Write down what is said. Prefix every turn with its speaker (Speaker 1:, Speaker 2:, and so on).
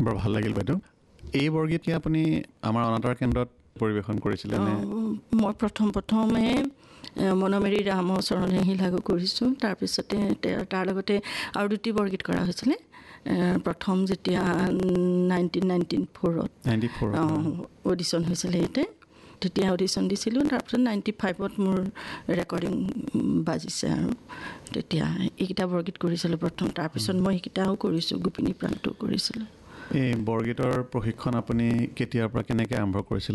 Speaker 1: বৰ ভাল লাগিল বাইদেউ। এই বৰগীত কি আপুনি আমাৰ অনাতাঁৰ কেন্দ্ৰত পৰিৱেশন কৰিছিলে নে?
Speaker 2: মই প্ৰথমে মনমেৰি ৰামৰ চৰণেহি লাগু কৰিছোঁ। তাৰপিছতে তাৰ লগতে আৰু দুটি বৰগীত কৰা হৈছিলে। প্ৰথম যেতিয়া 1994 অডিশ্যন হৈছিলে ইয়াতে, তেতিয়া অডিশ্যন দিছিলোঁ। তাৰপিছত 95 মোৰ ৰেকৰ্ডিং বাজিছে আৰু তেতিয়া এইকেইটা বৰগীত কৰিছিলোঁ প্ৰথম। তাৰপিছত মই সেইকেইটাও কৰিছোঁ, গোপিনী প্ৰাণটো কৰিছিলোঁ।
Speaker 1: এই বৰগীতৰ প্ৰশিক্ষণ আপুনি কেতিয়াৰ পৰা কেনেকৈ আৰম্ভ কৰিছিল?